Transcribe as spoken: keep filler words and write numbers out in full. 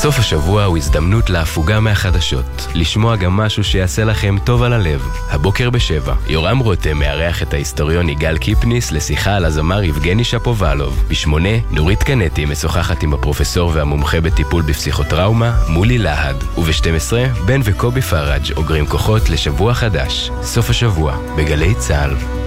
סוף השבוע הוא הזדמנות להפוגה מהחדשות, לשמוע גם משהו שיעשה לכם טוב על הלב. הבוקר בשבע, יורם רותם מארח את ההיסטוריון יגאל קיפניס לשיחה על הזמר יבגני שפובלוב. בשמונה, נורית קנטי משוחחת עם הפרופסור והמומחה בטיפול בפסיכוטראומה, מולי להד. וב-שתים עשרה, בן וקובי פראג' אוגרים כוחות לשבוע חדש. סוף השבוע, בגלי צהל.